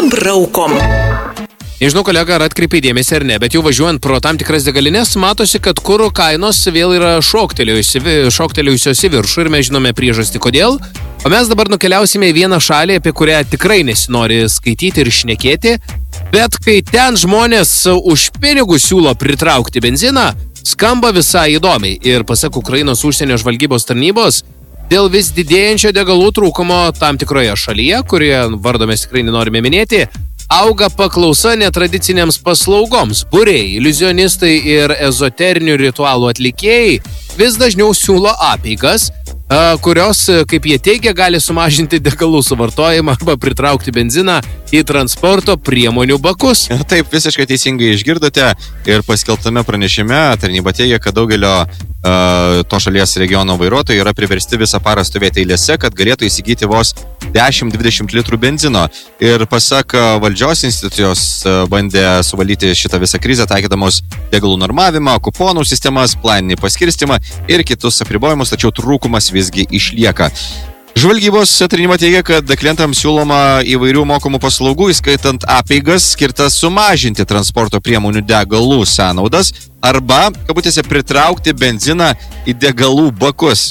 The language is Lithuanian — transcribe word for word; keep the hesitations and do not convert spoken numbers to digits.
pabraukom. Nežinau, kolega, ar atkreipai dėmesį ar ne, bet jau važiuojant pro tam tikras degalinės, matosi, kad kuro kainos vėl yra šoktelėjusios į viršų ir mes žinome priežastį kodėl. O mes dabar nukeliausime į vieną šalį, apie kurią tikrai nesinori skaityti ir šnekėti, bet kai ten žmonės už pinigus siūlo pritraukti benziną, skamba visai įdomiai. Ir pasak Ukrainos užsienio žvalgybos tarnybos, dėl vis didėjančio degalų trūkumo tam tikroje šalyje, kurioje vardo mes tikrai nenorime minėti, auga paklausa netradicinėms paslaugoms. Būriai, iliuzionistai ir ezoterinių ritualų atlikėjai vis dažniau siūlo apeigas, kurios, kaip jie teigia, gali sumažinti degalų suvartojimą arba pritraukti benziną į transporto priemonių bakus. Taip, visiškai teisingai išgirdote ir paskelbtame pranešime tarnyba teigia, kad daugelio uh, to šalies regiono vairuotojai yra priversti visą parą stovėti eilėse, kad galėtų įsigyti vos dešimt dvidešimt litrų benzino. Ir pasak valdžios institucijos uh, bandė suvaldyti šitą visą krizę, taikydamos degalų normavimą, kuponų sistemas, planinį paskirstimą ir kitus apribojimus, tačiau trūkumas visgi išlieka. Žvalgybos tarnyba teigia, kad klientams siūloma įvairių mokamų paslaugų, įskaitant apeigas, skirtas sumažinti transporto priemonių degalų sąnaudas arba, kabutėse, pritraukti benziną į degalų bakus.